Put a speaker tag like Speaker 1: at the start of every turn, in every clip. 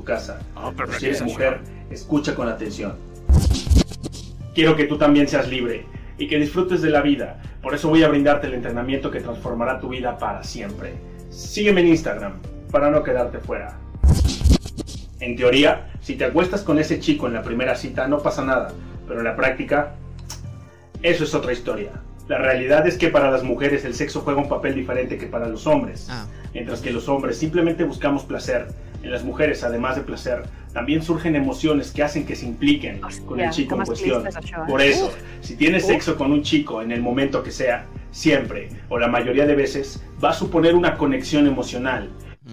Speaker 1: tu casa. Pero si eres mujer, escucha con atención. Quiero que tú también seas libre y que disfrutes de la vida. Por eso voy a brindarte el entrenamiento que transformará tu vida para siempre. Sígueme en Instagram para no quedarte fuera. En teoría, si te acuestas con ese chico en la primera cita no pasa nada, pero en la práctica, eso es otra historia. La realidad es que para las mujeres el sexo juega un papel diferente que para los hombres. Mientras que los hombres simplemente buscamos placer, en las mujeres, además de placer, también surgen emociones que hacen que se impliquen con el chico en cuestión. Por eso, si tienes sexo con un chico en el momento que sea, siempre, o la mayoría de veces, va a suponer una conexión emocional.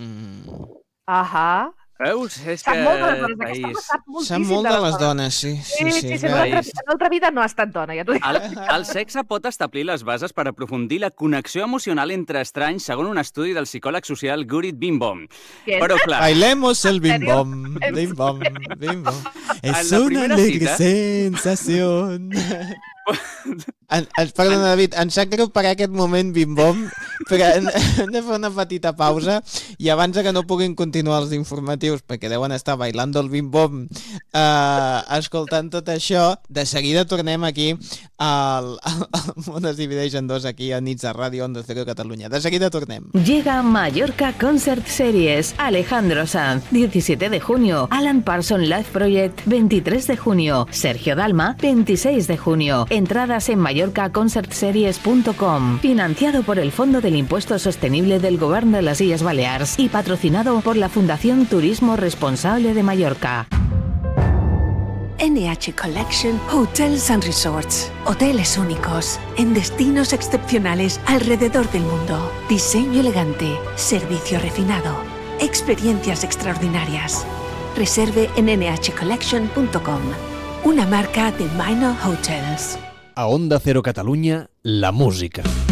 Speaker 2: Ahà.
Speaker 3: Veus? És
Speaker 2: Sap
Speaker 3: que...
Speaker 2: molt de les dones, aquesta home sap moltíssim
Speaker 4: Sap molt de les dones, sí.
Speaker 2: Sí, en l'altra vida no ha estat dona, ja t'ho dic.
Speaker 3: El sexe pot establir les bases per aprofundir la connexió emocional entre estranys, segons un estudi del psicòleg social Gurit Bimbom. Però clar...
Speaker 4: Bailemos el bim-bom, bim-bom, bim-bom. Es una alegre sensación. Perdona, David, em sap greu parar aquest moment bim-bom, però hem de fer una petita pausa i abans que no puguin continuar els informatius, perquè deuen estar bailando el bim-bom, escoltant tot això, de seguida tornem aquí al món es divideix en dos aquí a nits de ràdio Onda Cero Catalunya. De seguida tornem.
Speaker 5: Llega Mallorca Concert Series. Alejandro Sanz, 17 de junio. Alan Parsons Live Project, 23 de junio. Sergio Dalma, 26 de junio. Entradas en mallorcaconcertseries.com. Financiado por el Fondo del Impuesto Sostenible del Gobierno de las Islas Baleares y patrocinado por la Fundación Turismo Responsable de Mallorca.
Speaker 6: NH Collection Hotels and Resorts. Hoteles únicos, en destinos excepcionales alrededor del mundo. Diseño elegante, servicio refinado, experiencias extraordinarias. Reserve en nhcollection.com. Una marca de Minor Hotels.
Speaker 7: A Onda Cero Catalunya, la música.